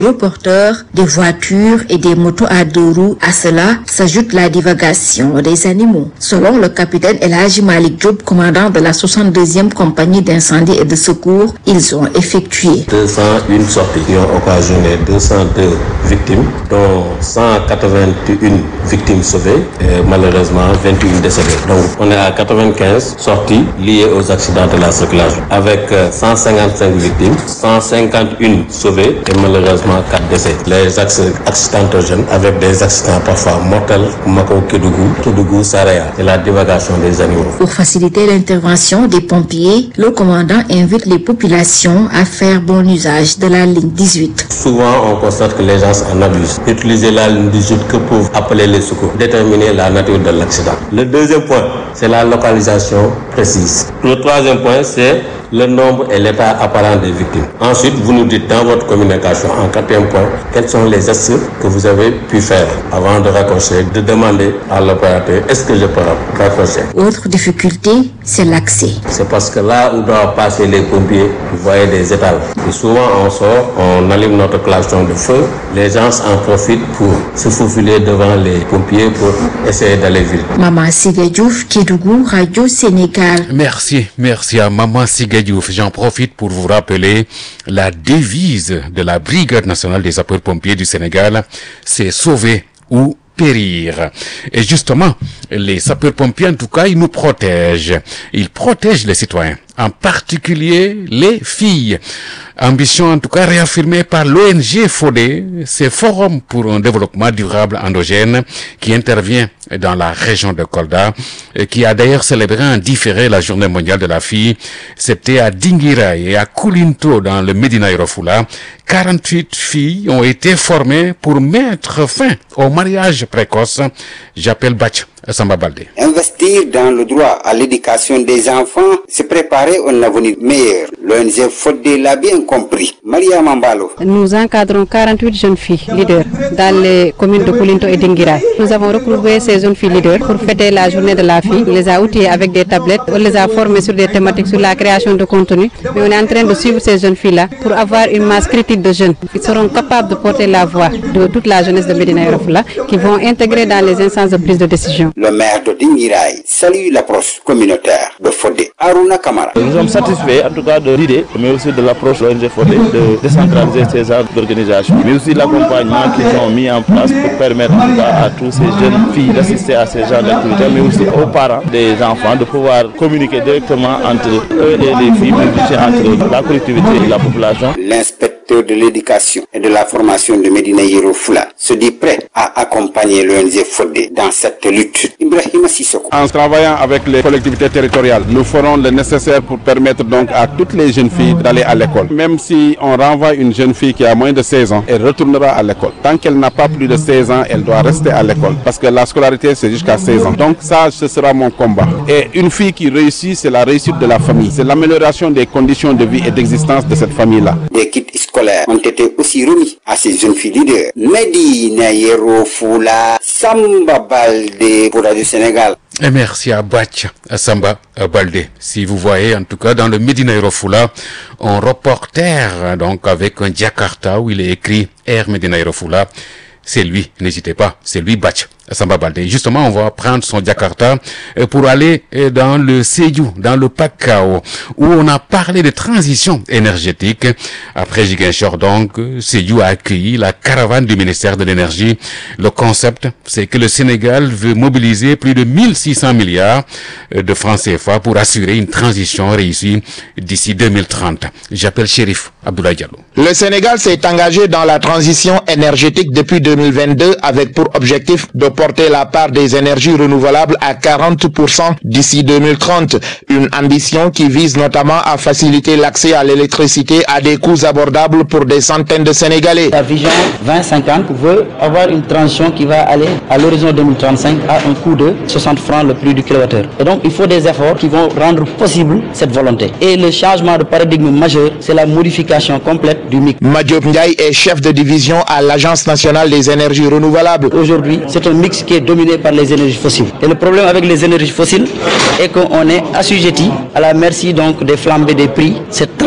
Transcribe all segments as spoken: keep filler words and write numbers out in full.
gros porteurs, des voitures et des motos à deux roues. À cela s'ajoute la divagation des animaux. Selon le capitaine El Hadji Malik Diop, commandant de la soixante-deuxième compagnie d'incendie et de secours, ils ont effectué deux cent un sorties qui ont occasionné deux cent deux victimes, dont cent quatre-vingt-un victimes sauvées et malheureusement vingt et un décédés. Donc on est à quatre-vingt-quinze sorties liées aux accidents de la circulation avec cent cinquante-cinq victimes, cent cinquante et un sauvées et malheureusement quatre décès. Les axes accidentogènes avec des accidents parfois mortels, Mako Kédougou, Kédougou Saraya et la divagation des animaux. Pour faciliter l'intervention des pompiers, le commandant invite les populations à faire bon usage de la ligne dix-huit. Souvent, on constate que les gens en abusent. Utiliser la ligne dix-huit que pour appeler les secours, déterminer la nature de l'accident. Le deuxième point, c'est la localisation précise. Le troisième point, c'est le nombre et l'état apparent des victimes. Ensuite, vous nous dites dans votre communication, en quatrième point, quels sont les gestes que vous avez pu faire avant de raccrocher, de demander à l'opérateur, est-ce que je peux raccrocher? Autre difficulté, c'est l'accès. C'est parce que là où doivent passer les pompiers, vous voyez des étals. Et souvent, on sort, on allume notre klaxon de feu, les gens en profitent pour se faufiler devant les pompiers pour essayer d'aller vite. Maman Siga Diouf, Kédougou, Radio Sénégal. Merci, merci à Maman Siga Diouf. J'en profite pour vous rappeler la devise de la Brigade nationale des sapeurs-pompiers du Sénégal, c'est sauver ou périr. Et justement, les sapeurs-pompiers, en tout cas, ils nous protègent. Ils protègent les citoyens, en particulier les filles. Ambition, en tout cas, réaffirmée par l'O N G Fodé, c'est Forum pour un développement durable endogène qui intervient dans la région de Kolda, et qui a d'ailleurs célébré en différé la journée mondiale de la fille. C'était à Dinguira et à Koulinto, dans le Médina Yoro Fula. quarante-huit filles ont été formées pour mettre fin au mariage précoce. J'appelle Batch Samba Baldé. Investir dans le droit à l'éducation des enfants, c'est préparer un avenir meilleur. L'O N G Fodé l'a bien compris. Maria Mambalo. Nous encadrons quarante-huit jeunes filles leaders dans les communes de Koulinto et Dinguira. Nous avons retrouvé ces jeunes filles leaders pour fêter la journée de la fille. On les a outillées avec des tablettes, on les a formées sur des thématiques sur la création de contenu. Mais on est en train de suivre ces jeunes filles-là pour avoir une masse critique de jeunes. Ils seront capables de porter la voix de toute la jeunesse de Médina Yoro Fula qui vont intégrer dans les instances de prise de décision. Le maire de Dinguiraï salue l'approche communautaire de Fodé. Aruna Kamara. Nous sommes satisfaits en tout cas de l'idée, mais aussi de l'approche de l'O N G Fodé de décentraliser ces genres d'organisations, mais aussi l'accompagnement qu'ils ont mis en place pour permettre en tout cas à tous ces jeunes filles d'assister à ces genres d'activités, mais aussi aux parents des enfants de pouvoir communiquer directement entre eux et les filles, mais aussi entre la collectivité et la population. L'inspecteur de l'éducation et de la formation de Médina Yoro Fula se dit prêt à accompagner l'O N G Fodé dans cette lutte. Ibrahima Sissoko. En travaillant avec les collectivités territoriales, nous ferons le nécessaire pour permettre donc à toutes les jeunes filles d'aller à l'école. Même si on renvoie une jeune fille qui a moins de seize ans, elle retournera à l'école. Tant qu'elle n'a pas plus de seize ans, elle doit rester à l'école. Parce que la scolarité, c'est jusqu'à seize ans. Donc ça, ce sera mon combat. Et une fille qui réussit, c'est la réussite de la famille. C'est l'amélioration des conditions de vie et d'existence de cette famille-là. Des kits scolaires ont été aussi remis à ces jeunes filles leaders. Médina Yoro Fula, Samba Baldé pour Radio Sénégal. Et merci à Batch Samba Baldé. Si vous voyez, en tout cas, dans le Médina Yoro Fula, un reporter, donc, avec un Jakarta où il est écrit Air Médina Yoro Fula. C'est lui, n'hésitez pas, c'est lui, Batch Samba Baldé. Justement, on va prendre son Jakarta pour aller dans le Sédhiou, dans le Pakao, où on a parlé de transition énergétique. Après Ziguinchor, donc, Sédhiou a accueilli la caravane du ministère de l'Énergie. Le concept, c'est que le Sénégal veut mobiliser plus de mille six cents milliards de francs C F A pour assurer une transition réussie d'ici deux mille trente. J'appelle Chérif Abdoulaye Diallo. Le Sénégal s'est engagé dans la transition énergétique depuis deux mille vingt-deux avec pour objectif de porter la part des énergies renouvelables à quarante pour cent d'ici deux mille trente. Une ambition qui vise notamment à faciliter l'accès à l'électricité à des coûts abordables pour des centaines de Sénégalais. La vision vingt cinquante veut avoir une transition qui va aller à l'horizon deux mille trente-cinq à un coût de soixante francs le prix du kilowattheure. Et donc il faut des efforts qui vont rendre possible cette volonté. Et le changement de paradigme majeur, c'est la modification complète du mix. Madiop Ndiaye est chef de division à l'Agence nationale des énergies renouvelables. Aujourd'hui, c'est un mix qui est dominé par les énergies fossiles. Et le problème avec les énergies fossiles est qu'on est assujetti à la merci donc des flambées des prix. Cette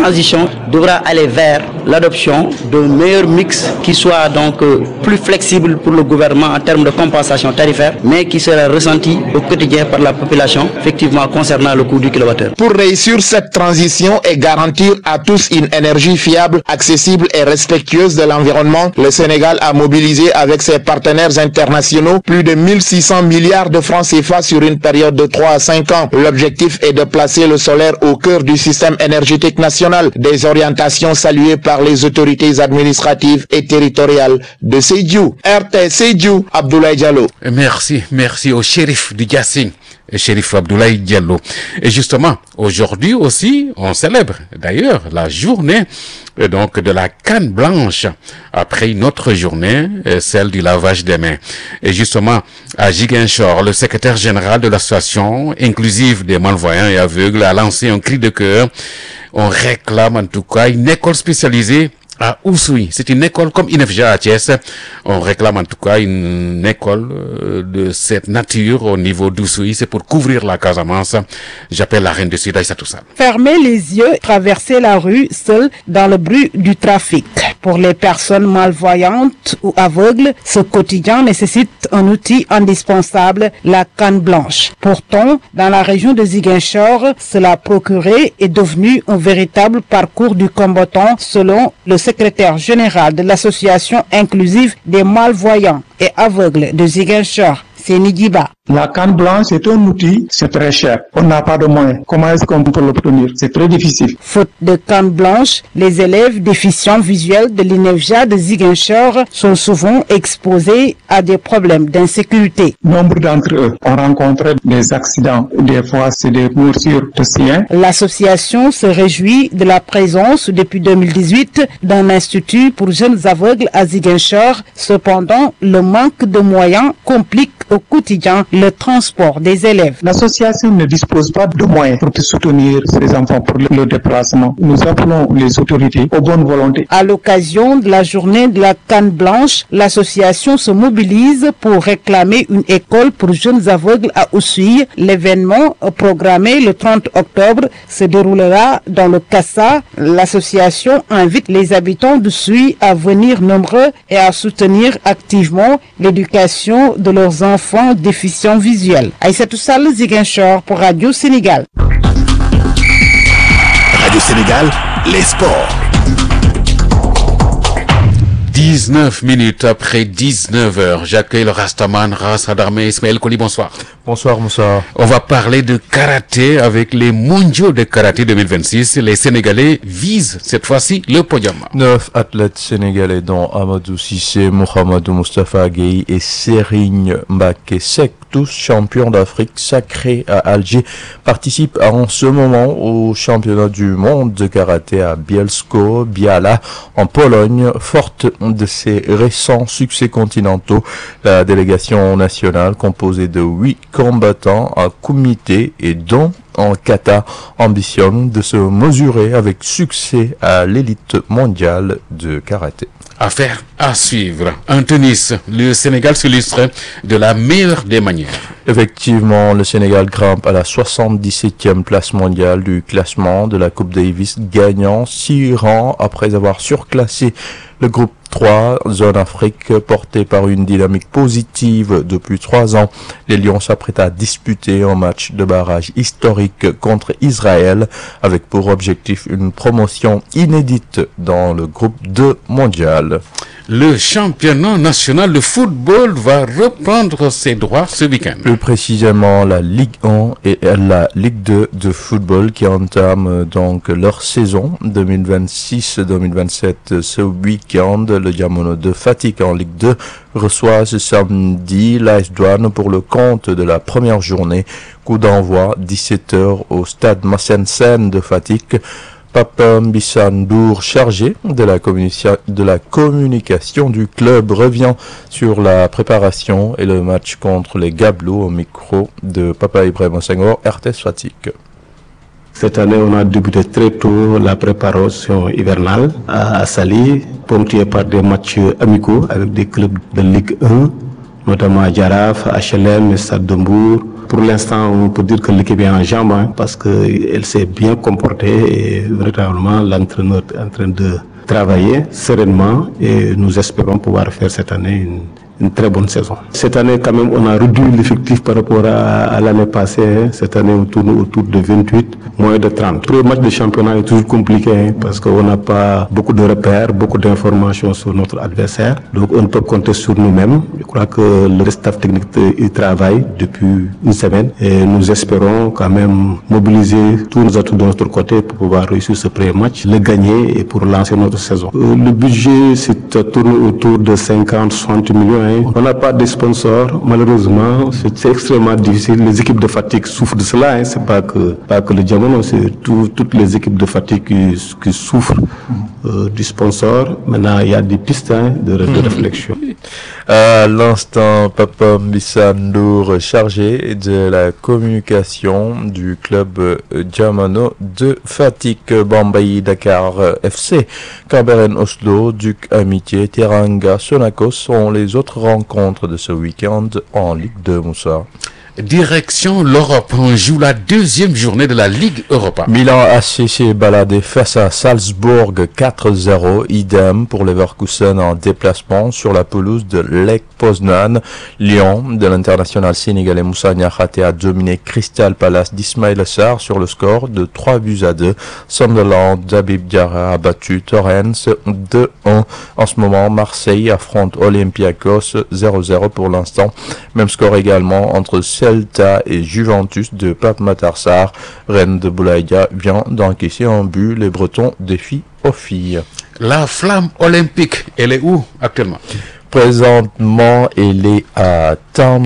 transition devra aller vers l'adoption d'un meilleur mix qui soit donc euh, plus flexible pour le gouvernement en termes de compensation tarifaire, mais qui sera ressenti au quotidien par la population, effectivement concernant le coût du kilowattheure. Pour réussir cette transition et garantir à tous une énergie fiable, accessible et respectueuse de l'environnement, le Sénégal a mobilisé avec ses partenaires internationaux plus de mille six cents milliards de francs C F A sur une période de trois à cinq ans. L'objectif est de placer le solaire au cœur du système énergétique national, des orientations saluées par les autorités administratives et territoriales de Sédhiou. R T Sédhiou, Abdoulaye Diallo. Merci, merci au shérif du Diassing, shérif Abdoulaye Diallo. Et justement, aujourd'hui aussi, on célèbre d'ailleurs la journée euh, donc de la canne blanche, après une autre journée, euh, celle du lavage des mains. Et justement, à Ziguinchor, le secrétaire général de l'association inclusive des malvoyants et aveugles a lancé un cri de cœur. On réclame en tout cas une école spécialisée à Oussouye. C'est une école comme I N E F J A à Thiès. On réclame en tout cas une école de cette nature au niveau d'Oussouye. C'est pour couvrir la Casamance. J'appelle la reine de Sud, Aïssatou Sall. Fermer les yeux, traverser la rue seul dans le bruit du trafic. Pour les personnes malvoyantes ou aveugles, ce quotidien nécessite un outil indispensable, la canne blanche. Pourtant, dans la région de Ziguinchor, cela procuré est devenu un véritable parcours du combattant selon le secrétaire général de l'association inclusive des malvoyants et aveugles de Ziguinchor, Séni Djiba. La canne blanche est un outil, c'est très cher. On n'a pas de moyens. Comment est-ce qu'on peut l'obtenir? C'est très difficile. Faute de canne blanche, les élèves déficients visuels de l'I N E F J A de Ziguinchor sont souvent exposés à des problèmes d'insécurité. Nombre d'entre eux ont rencontré des accidents. Des fois, c'est des morsures de chiens. L'association se réjouit de la présence depuis deux mille dix-huit d'un institut pour jeunes aveugles à Ziguinchor. Cependant, le manque de moyens complique au quotidien le transport des élèves. L'association ne dispose pas de moyens pour soutenir ces enfants pour le déplacement. Nous appelons les autorités aux bonnes volontés. À l'occasion de la journée de la canne blanche, l'association se mobilise pour réclamer une école pour jeunes aveugles à Oussouye. L'événement, programmé le trente octobre, se déroulera dans le Cassa. L'association invite les habitants d'Oussouye à venir nombreux et à soutenir activement l'éducation de leurs enfants déficients visuels. Aïssatou Sall, Ziguinchor pour Radio Sénégal. Radio Sénégal, les sports. dix-neuf minutes après dix-neuf heures, j'accueille le Rastaman Ras Hadarmé Ismaël Koli, bonsoir. Bonsoir Moussa. On va parler de karaté avec les mondiaux de karaté deux mille vingt-six. Les Sénégalais visent cette fois-ci le podium. Neuf athlètes sénégalais dont Amadou Cissé, Mohamedou Moustapha Gueye et Serigne Mbacké Seck, tous champions d'Afrique sacrés à Alger, participent en ce moment au championnat du monde de karaté à Bielsko-Biała en Pologne. Forte de ses récents succès continentaux, la délégation nationale composée de huit combattants à Kumité et dont en kata ambitionne de se mesurer avec succès à l'élite mondiale de karaté. Affaire à suivre. En tennis, le Sénégal s'illustre de la meilleure des manières. Effectivement, le Sénégal grimpe à la soixante-dix-septième place mondiale du classement de la Coupe Davis, gagnant six rangs après avoir surclassé le groupe trois, zone Afrique, porté par une dynamique positive depuis trois ans. Les Lions s'apprêtent à disputer un match de barrage historique contre Israël, avec pour objectif une promotion inédite dans le groupe deux mondial. Le championnat national de football va reprendre ses droits ce week-end. Plus précisément, la Ligue un et la Ligue deux de football qui entament donc leur saison deux mille vingt-six deux mille vingt-sept ce week-end. Le Diamono de Fatick en Ligue deux reçoit ce samedi l'A S Douanes pour le compte de la première journée. Coup d'envoi dix-sept heures au stade Massène Sène de Fatick. Papa Mbissandour, chargé de la, de la communication du club, revient sur la préparation et le match contre les Gabelous au micro de Papa Ibrahima Senghor, R T S Fatick. Cette année, on a débuté très tôt la préparation hivernale à Saly, ponctuée par des matchs amicaux avec des clubs de Ligue un, notamment Jaraaf, H L M, Stade de Mbour, pour l'instant, on peut dire que l'équipe est en jambes hein, parce qu'elle s'est bien comportée et véritablement l'entraîneur est en train de travailler sereinement et nous espérons pouvoir faire cette année une une très bonne saison. Cette année, quand même, on a réduit l'effectif par rapport à, à l'année passée. Hein. Cette année, on tourne autour de vingt-huit, moins de trente. Le match de championnat est toujours compliqué hein, parce qu'on n'a pas beaucoup de repères, beaucoup d'informations sur notre adversaire. Donc, on peut compter sur nous-mêmes. Je crois que le staff technique y travaille depuis une semaine et nous espérons quand même mobiliser tous nos atouts de notre côté pour pouvoir réussir ce premier match, le gagner et pour lancer notre saison. Euh, le budget, c'est tourne autour de cinquante à soixante millions. On n'a pas de sponsors, malheureusement, c'est, c'est extrêmement difficile. Les équipes de fatigue souffrent de cela, hein. C'est pas que, pas que le Diamono, c'est tout, toutes les équipes de fatigue qui, qui souffrent euh, du sponsor. Maintenant, il y a des pistes hein, de, de réflexion. À l'instant, Papa Mbissandour, chargé de la communication du club Diamono de Fatigue, Bambay Dakar F C, Camberen Oslo, Duc Amitié, Teranga, Sonacos sont les autres rencontres de ce week-end en Ligue deux, Moussa. Direction l'Europe, on joue la deuxième journée de la Ligue Europa. Milan A C s'est baladé face à Salzbourg quatre zéro, idem pour Leverkusen en déplacement sur la pelouse de Lech Poznan. Lyon de l'international sénégalais Moussa Niakhaté a dominé Crystal Palace d'Ismaïla Sarr sur le score de trois buts à deux. Sunderland d'Habib Diarra a battu Torrens deux un. En ce moment, Marseille affronte Olympiakos zéro zéro pour l'instant. Même score également entre Celta et Juventus de Pape Matar Sarr. Rennes de Boulaïdia vient d'encaisser un but. Les Bretons défient aux filles. La flamme olympique, elle est où actuellement? Présentement, elle est à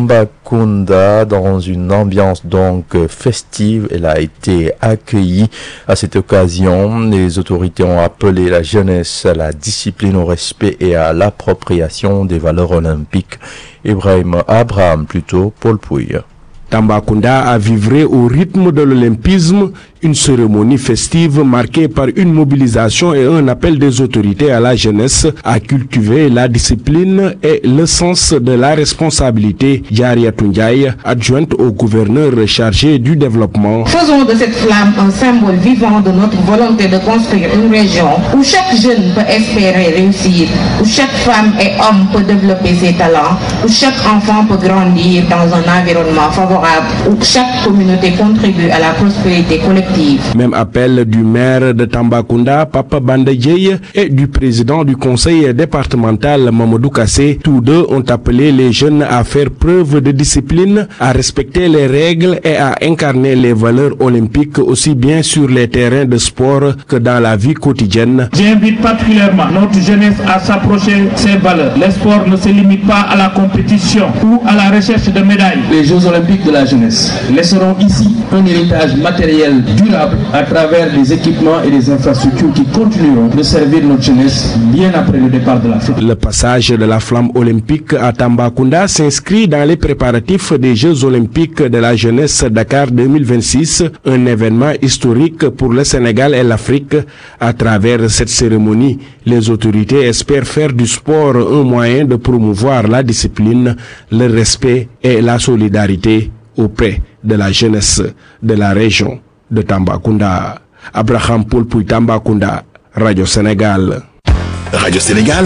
Tambacounda dans une ambiance donc festive. Elle a été accueillie. À cette occasion, les autorités ont appelé la jeunesse à la discipline, au respect et à l'appropriation des valeurs olympiques. Ibrahim Abraham, plutôt Paul Pouille. Tambacounda a vivré au rythme de l'olympisme, une cérémonie festive marquée par une mobilisation et un appel des autorités à la jeunesse à cultiver la discipline et le sens de la responsabilité. Yaria Tundiaye, adjointe au gouverneur chargé du développement. Faisons de cette flamme un symbole vivant de notre volonté de construire une région où chaque jeune peut espérer réussir, où chaque femme et homme peut développer ses talents, où chaque enfant peut grandir dans un environnement favorable, où chaque communauté contribue à la prospérité collective. Même appel du maire de Tambacounda, Papa Bandadjeye, et du président du conseil départemental, Mamadou Kassé. Tous deux ont appelé les jeunes à faire preuve de discipline, à respecter les règles et à incarner les valeurs olympiques aussi bien sur les terrains de sport que dans la vie quotidienne. J'invite particulièrement notre jeunesse à s'approcher de ces valeurs. Le sport ne se limite pas à la compétition ou à la recherche de médailles. Les Jeux olympiques de la jeunesse laisseront ici un héritage matériel durable à travers des équipements et des infrastructures qui continueront de servir notre jeunesse bien après le départ de l'Afrique. Le passage de la flamme olympique à Tambacounda s'inscrit dans les préparatifs des Jeux olympiques de la jeunesse Dakar deux mille vingt-six, un événement historique pour le Sénégal et l'Afrique. À travers cette cérémonie, les autorités espèrent faire du sport un moyen de promouvoir la discipline, le respect et la solidarité auprès de la jeunesse de la région de Tambacounda. Abraham Poulpouy, Tambacounda, Radio Sénégal. Radio Sénégal.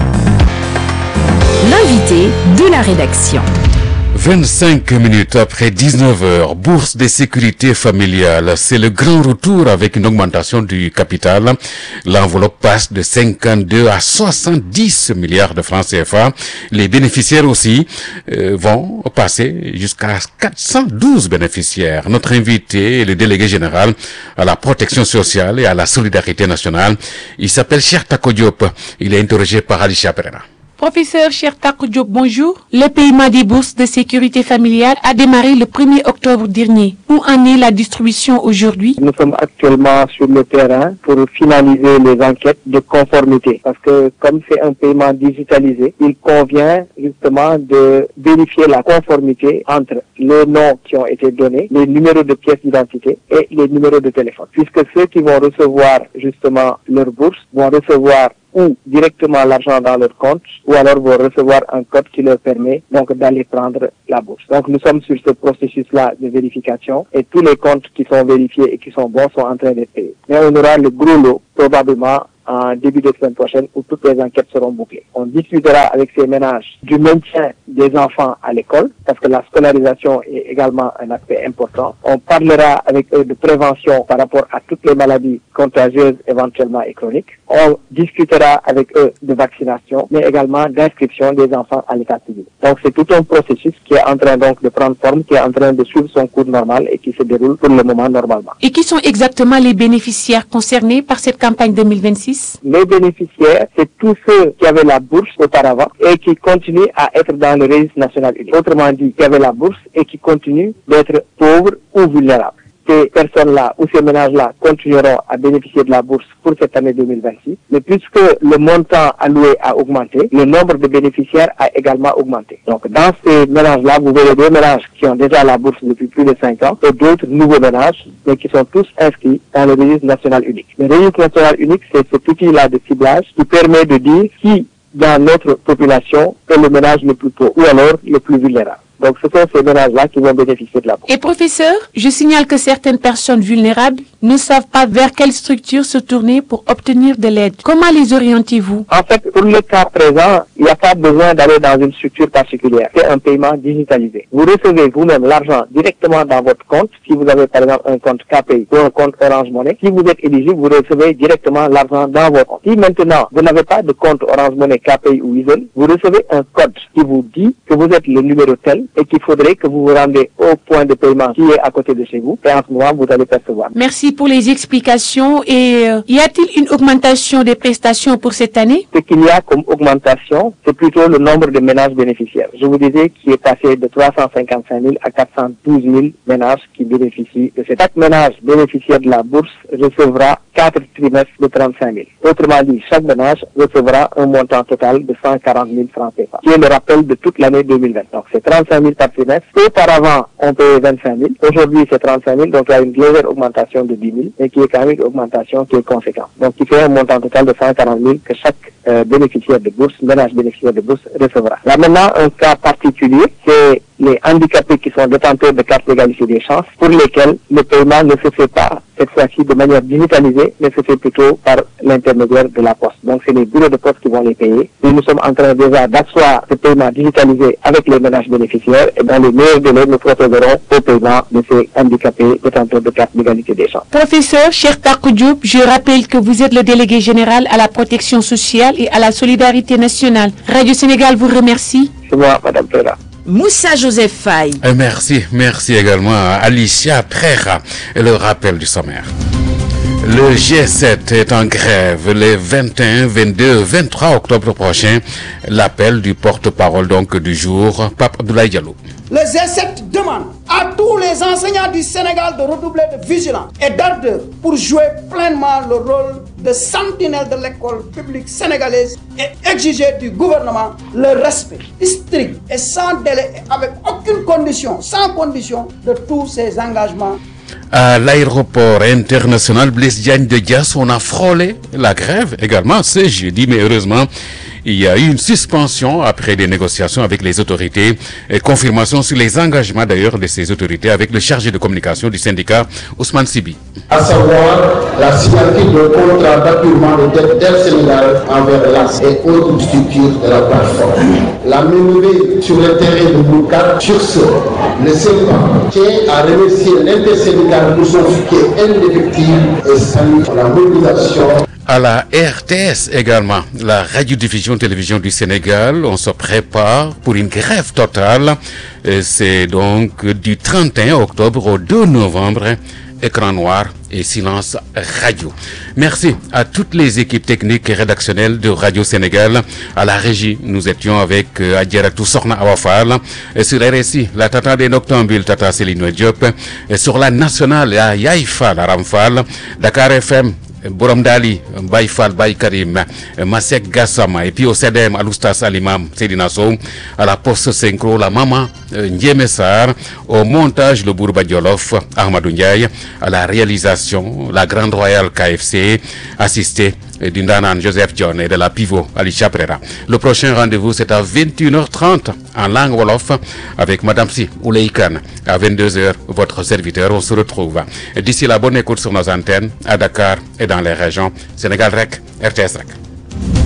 L'invité de la rédaction. vingt-cinq minutes après dix-neuf heures, bourse de sécurité familiale. C'est le grand retour avec une augmentation du capital. L'enveloppe passe de cinquante-deux à soixante-dix milliards de francs C F A. Les bénéficiaires aussi euh, vont passer jusqu'à quatre cent douze bénéficiaires. Notre invité est le délégué général à la protection sociale et à la solidarité nationale. Il s'appelle Cheikh Tako Diop. Il est interrogé par Alicia Pereira. Professeur Cheikh Tako Diop, bonjour. Le paiement des bourses de sécurité familiale a démarré le premier octobre dernier. Où en est la distribution aujourd'hui? Nous sommes actuellement sur le terrain pour finaliser les enquêtes de conformité. Parce que comme c'est un paiement digitalisé, il convient justement de vérifier la conformité entre les noms qui ont été donnés, les numéros de pièces d'identité et les numéros de téléphone. Puisque ceux qui vont recevoir justement leur bourse vont recevoir ou directement l'argent dans leur compte, ou alors vont recevoir un code qui leur permet donc d'aller prendre la bourse. Donc nous sommes sur ce processus-là de vérification et tous les comptes qui sont vérifiés et qui sont bons sont en train d'être payés. Mais on aura le gros lot probablement en début de semaine prochaine où toutes les enquêtes seront bouclées. On discutera avec ces ménages du maintien des enfants à l'école parce que la scolarisation est également un aspect important. On parlera avec eux de prévention par rapport à toutes les maladies contagieuses éventuellement et chroniques. On discutera avec eux de vaccination mais également d'inscription des enfants à l'état civil. Donc c'est tout un processus qui est en train donc de prendre forme, qui est en train de suivre son cours normal et qui se déroule pour le moment normalement. Et qui sont exactement les bénéficiaires concernés par cette campagne deux mille vingt-six? Les bénéficiaires, c'est tous ceux qui avaient la bourse auparavant et qui continuent à être dans le registre national unique. Autrement dit, qui avaient la bourse et qui continuent d'être pauvres ou vulnérables. Ces personnes-là ou ces ménages-là continueront à bénéficier de la bourse pour cette année deux mille vingt-six. Mais puisque le montant alloué a augmenté, le nombre de bénéficiaires a également augmenté. Donc dans ces ménages-là, vous verrez des ménages qui ont déjà la bourse depuis plus de cinq ans et d'autres nouveaux ménages, mais qui sont tous inscrits dans le registre national unique. Le registre national unique, c'est cet outil-là de ciblage qui permet de dire qui, dans notre population, est le ménage le plus pauvre ou alors le plus vulnérable. Donc ce sont ces ménages-là qui vont bénéficier de la bourse. Et professeur, je signale que certaines personnes vulnérables ne savent pas vers quelle structure se tourner pour obtenir de l'aide. Comment les orientez-vous? En fait, pour le cas présent, il n'y a pas besoin d'aller dans une structure particulière. C'est un paiement digitalisé. Vous recevez vous-même l'argent directement dans votre compte. Si vous avez par exemple un compte K P I ou un compte Orange Money, si vous êtes éligible, vous recevez directement l'argent dans votre compte. Si maintenant, vous n'avez pas de compte Orange Money, K P I ou Wizall, vous recevez un code qui vous dit que vous êtes le numéro tel et qu'il faudrait que vous vous rendez au point de paiement qui est à côté de chez vous et en ce moment vous allez percevoir. Merci pour les explications. Et euh, y a-t-il une augmentation des prestations pour cette année? Ce qu'il y a comme augmentation, c'est plutôt le nombre de ménages bénéficiaires. Je vous disais qui est passé de trois cent cinquante-cinq mille à quatre cent douze mille ménages qui bénéficient de cette. Chaque ménage bénéficiaire de la bourse recevra quatre trimestres de trente-cinq mille. Autrement dit, chaque ménage recevra un montant total de cent quarante mille francs C F A, qui est le rappel de toute l'année deux mille vingt. Donc c'est trente-cinq mille par trimestre. Auparavant, on payait vingt-cinq mille. Aujourd'hui, c'est trente-cinq mille. Donc il y a une légère augmentation de dix mille, mais qui est quand même une augmentation qui est conséquente. Donc qui fait un montant total de cent quarante mille que chaque euh, bénéficiaire de bourse, ménage bénéficiaire de bourse recevra. Là maintenant, un cas particulier, c'est les handicapés qui sont détenteurs de carte d'égalité des chances, pour lesquels le paiement ne se fait pas cette fois-ci de manière digitalisée, mais se fait plutôt par l'intermédiaire de la poste. Donc c'est les bureaux de poste qui vont les payer. Et nous sommes en train déjà d'asseoir ce paiement digitalisé avec les ménages bénéficiaires et dans les meilleurs délais, nous procéderons au paiement de ces handicapés détenteurs de carte d'égalité des chances. Professeur Cheikh Takou Diop, je rappelle que vous êtes le délégué général à la protection sociale et à la solidarité nationale. Radio Sénégal vous remercie. C'est moi, Madame Pera. Moussa Joseph Faye. Merci, merci également à Alicia Prera et le rappel du sommaire. Le G sept est en grève les vingt et un, vingt-deux, vingt-trois octobre prochains. L'appel du porte-parole donc du jour, Pape Abdoulaye Diallo. Le G sept demande à tous les enseignants du Sénégal de redoubler de vigilance et d'ardeur pour jouer pleinement le rôle de sentinelle de l'école publique sénégalaise et exiger du gouvernement le respect strict et sans délai et avec aucune condition, sans condition de tous ces engagements. À l'aéroport international Blaise Diagne de Diass, on a frôlé la grève également ce jeudi, mais heureusement, il y a eu une suspension après des négociations avec les autorités et confirmation sur les engagements d'ailleurs de ces autorités avec le chargé de communication du syndicat Ousmane Sibi. À savoir la signature de contrat d'appurement de dette d'Air Sénégal envers l'A S et autres structures de la plateforme. La menée sur le terrain de Bourkat. Sur ce, le C E P A tient à remercier l'intersyndical pour son soutien indéfectible et salue la mobilisation. À la R T S également, la radiodiffusion télévision du Sénégal, on se prépare pour une grève totale. C'est donc du trente et un octobre au deux novembre. Écran noir et silence radio. Merci à toutes les équipes techniques et rédactionnelles de Radio Sénégal. À la régie, nous étions avec euh, Adjaratou Sokhna Awafal. Et sur R S I, la Tata des Noctambules, Tata Céline Diop. Et sur la nationale, à Yaïfal, à Ramfal. Dakar F M, Borom Dali, Baye Fall, Baye Karim, Masek Gassama, et puis au C D M, Aloustas Alimam, Sedina Sow, à la poste synchro, la maman, Ndiémé Sarr, au montage, le Bourba Diolof, Ahmadou Ndiaye, à la réalisation, la Grande Royale K F C, assisté du Ndanan Joseph John et de la pivot Alicia Prera. Le prochain rendez-vous, c'est à vingt et une heures trente en langue Wolof avec Madame Si Ouleykan. À vingt-deux heures, votre serviteur, on se retrouve. D'ici là, bonne écoute sur nos antennes à Dakar et dans les régions. Sénégal Rec, R T S Rec.